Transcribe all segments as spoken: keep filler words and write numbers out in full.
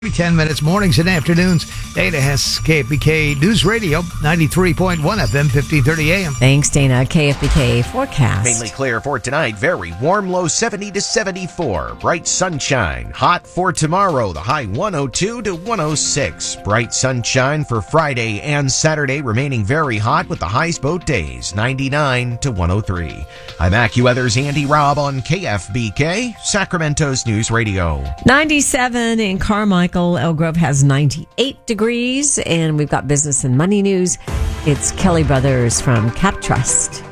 ten minutes, mornings and afternoons. Dana has K F B K News Radio, ninety-three point one F M, fifteen thirty A M. Thanks, Dana. K F B K forecast. Mainly clear for tonight. Very warm, low seventy to seventy-four. Bright sunshine. Hot for tomorrow. The high one oh two to one oh six. Bright sunshine for Friday and Saturday, remaining very hot with the highs both days, ninety-nine to one oh three. I'm AccuWeather's Andy Robb on K F B K, Sacramento's News Radio. ninety-seven in Carmichael. Elk Grove has ninety-eight degrees, and we've got business and money news. It's Kelly Brothers from Cap Trust.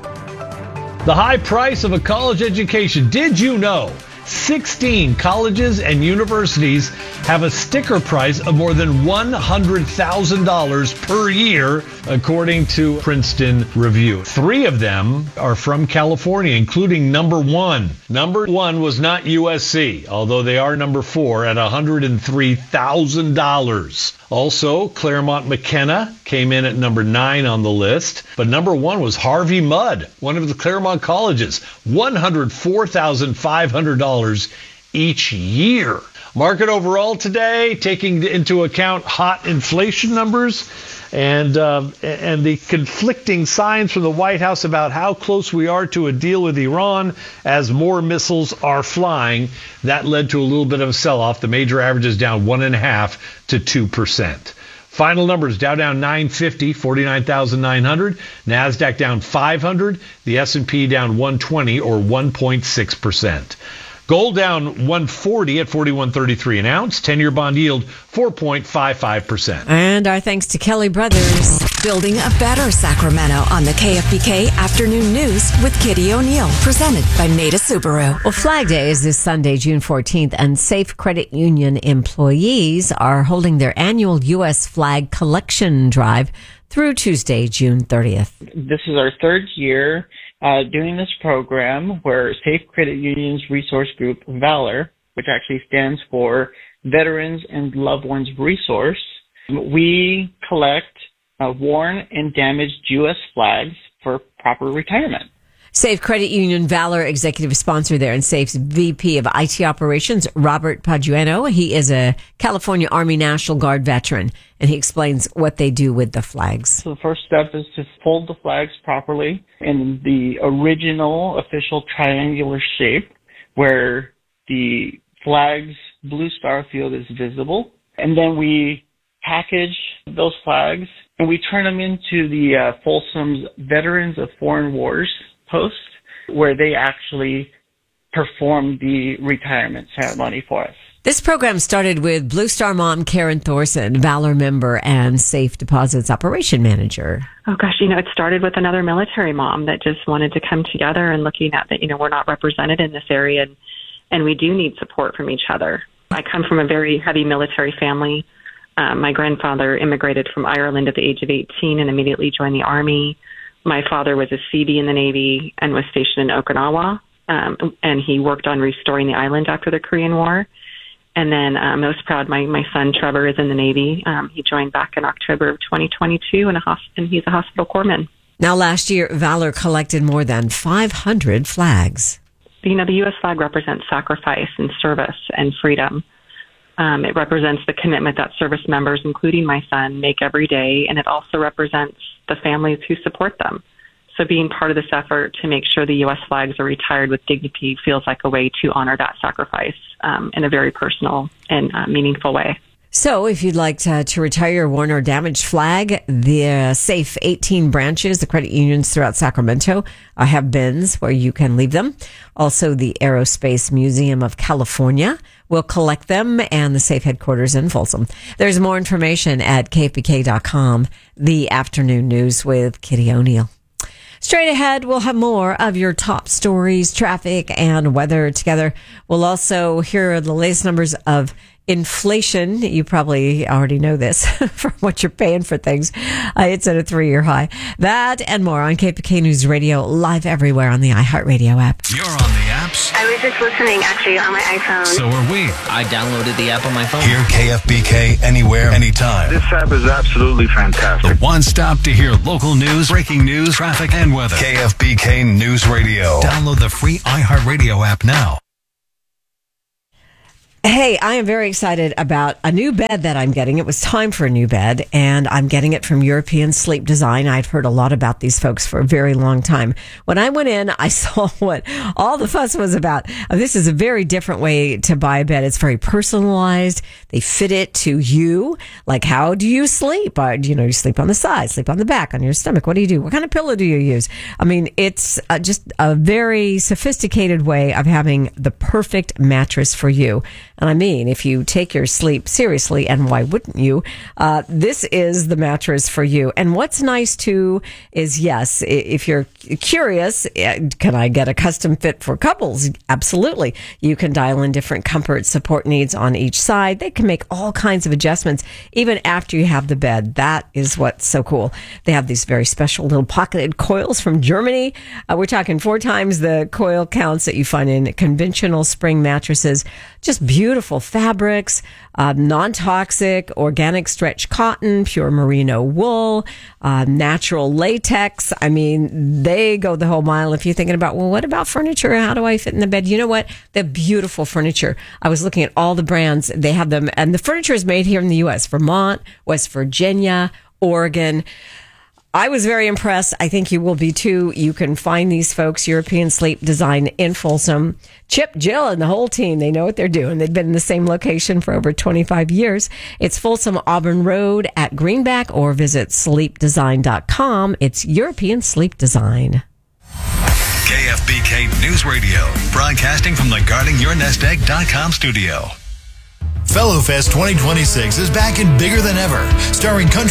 The high price of a college education. Did you know sixteen colleges and universities have a sticker price of more than one hundred thousand dollars per year, according to Princeton Review. Three of them are from California, including number one. Number one was not U S C, although they are number four at one hundred three thousand dollars. Also, Claremont McKenna came in at number nine on the list, but number one was Harvey Mudd, one of the Claremont colleges, one hundred four thousand five hundred dollars each year. Market overall today, taking into account hot inflation numbers and uh, and the conflicting signs from the White House about how close we are to a deal with Iran as more missiles are flying. That led to a little bit of a sell-off. The major average is down one and a half to two percent. Final numbers: Dow down nine fifty, forty-nine thousand nine hundred. NASDAQ down five hundred. The S and P down one twenty, or one point six percent. Gold down one forty at forty-one thirty-three an ounce. ten-year bond yield four point five five percent. And our thanks to Kelly Brothers. Building a better Sacramento on the K F B K Afternoon News with Kitty O'Neill. Presented by Maida Subaru. Well, Flag Day is this Sunday, June fourteenth, and Safe Credit Union employees are holding their annual U S flag collection drive through Tuesday, June thirtieth. This is our third year uh, doing this program where Safe Credit Union's resource group, Valor, which actually stands for Veterans and Loved Ones Resource, we collect uh, worn and damaged U S flags for proper retirement. Safe Credit Union Valor executive sponsor there and Safe's V P of I T operations, Robert Paduano. He is a California Army National Guard veteran, and he explains what they do with the flags. So the first step is to fold the flags properly in the original official triangular shape where the flag's blue star field is visible. And then we package those flags and we turn them into the uh, Folsom's Veterans of Foreign Wars post, where they actually perform the retirement ceremony for us. This program started with Blue Star mom Karen Thorson, Valor member and Safe Deposits operation manager. Oh gosh, you know, it started with another military mom that just wanted to come together and looking at that, you know, we're not represented in this area and, and we do need support from each other. I come from a very heavy military family. Um, my grandfather immigrated from Ireland at the age of eighteen and immediately joined the Army. My father was a C D in the Navy and was stationed in Okinawa, um, and he worked on restoring the island after the Korean War. And then I'm most proud, my, my son Trevor is in the Navy. Um, he joined back in October of twenty twenty-two, and, a hosp- and he's a hospital corpsman. Now, last year, Valor collected more than five hundred flags. You know, the U S flag represents sacrifice and service and freedom. Um, it represents the commitment that service members, including my son, make every day, and it also represents the families who support them. So being part of this effort to make sure the U S flags are retired with dignity feels like a way to honor that sacrifice um, in a very personal and uh, meaningful way. So if you'd like to, to retire your worn or damaged flag, the uh, Safe eighteen branches, the credit unions throughout Sacramento, uh, have bins where you can leave them. Also, the Aerospace Museum of California will collect them, and the Safe headquarters in Folsom. There's more information at K F B K dot com. The Afternoon News with Kitty O'Neill. Straight ahead, we'll have more of your top stories, traffic, and weather together. We'll also hear the latest numbers of inflation. You probably already know this from what you're paying for things. Uh, it's at a three-year high. That and more on K F B K News Radio, live everywhere on the iHeartRadio app. You're on the apps. I was just listening, actually, on my iPhone. So are we. I downloaded the app on my phone. Hear K F B K anywhere, anytime. This app is absolutely fantastic. The one stop to hear local news, breaking news, traffic, and weather. K F B K News Radio. Download the free iHeartRadio app now. Hey, I am very excited about a new bed that I'm getting. It was time for a new bed, and I'm getting it from European Sleep Design. I've heard a lot about these folks for a very long time. When I went in, I saw what all the fuss was about. This is a very different way to buy a bed. It's very personalized. They fit it to you. Like, how do you sleep? Uh, you know, you sleep on the side, sleep on the back, on your stomach. What do you do? What kind of pillow do you use? I mean, it's uh, just a very sophisticated way of having the perfect mattress for you. And I mean, if you take your sleep seriously, and why wouldn't you, uh, this is the mattress for you. And what's nice, too, is, yes, if you're curious, can I get a custom fit for couples? Absolutely. You can dial in different comfort support needs on each side. They can make all kinds of adjustments, even after you have the bed. That is what's so cool. They have these very special little pocketed coils from Germany. Uh, we're talking four times the coil counts that you find in conventional spring mattresses. Just beautiful fabrics, uh, non-toxic, organic stretch cotton, pure merino wool, uh, natural latex. I mean, they go the whole mile. If you're thinking about, well, what about furniture? How do I fit in the bed? You know what? They're beautiful furniture. I was looking at all the brands. They have them, and the furniture is made here in the U S, Vermont, West Virginia, Oregon. I was very impressed. I think you will be too. You can find these folks, European Sleep Design, in Folsom. Chip, Jill, and the whole team, they know what they're doing. They've been in the same location for over twenty-five years. It's Folsom Auburn Road at Greenback, or visit sleep design dot com. It's European Sleep Design. K F B K News Radio, broadcasting from the guarding your nest egg dot com studio. Fellowfest twenty twenty-six is back and bigger than ever, starring country